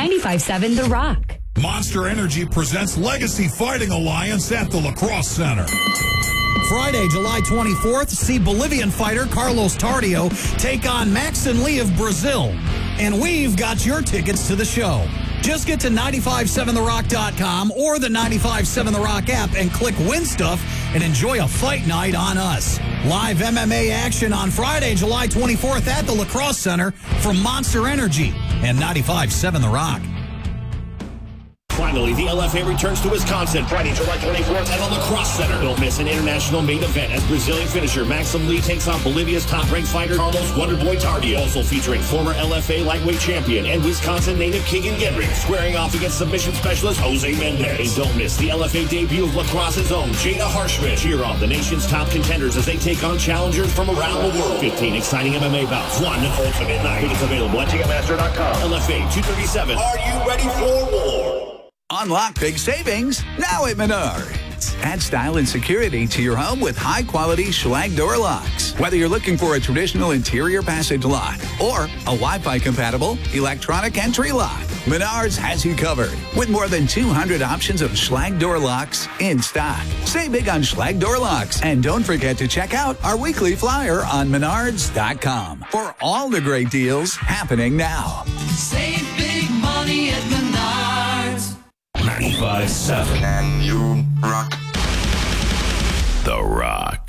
95.7 The Rock. Monster Energy presents Legacy Fighting Alliance at the Lacrosse Center. Friday, July 24th, see Bolivian fighter Carlos Tardio take on Max and Lee of Brazil. And we've got your tickets to the show. Just get to 957therock.com or the 957 The Rock app and click Win Stuff and enjoy a fight night on us. Live MMA action on Friday, July 24th at the Lacrosse Center from Monster Energy and 957 The Rock. Finally, the LFA returns to Wisconsin Friday, July 24th at the Lacrosse Center. Don't miss an international main event as Brazilian finisher Maxim Lee takes on Bolivia's top-ranked fighter Carlos Wonderboy Tardio. Also featuring former LFA lightweight champion and Wisconsin native Keegan Gendry squaring off against submission specialist Jose Mendez. And don't miss the LFA debut of lacrosse's own Jada Harshman. Cheer on the nation's top contenders as they take on challengers from around the world. 15 exciting MMA bouts, one ultimate night. Tickets available at Ticketmaster.com. LFA 237. Are you ready for war? Unlock big savings now at Menards. Add style and security to your home with high-quality Schlage door locks. Whether you're looking for a traditional interior passage lock or a Wi-Fi compatible electronic entry lock, Menards has you covered with more than 200 options of Schlage door locks in stock. Save big on Schlage door locks, and don't forget to check out our weekly flyer on Menards.com for all the great deals happening now. Save big money at Menards. 95.7. And you rock. The Rock.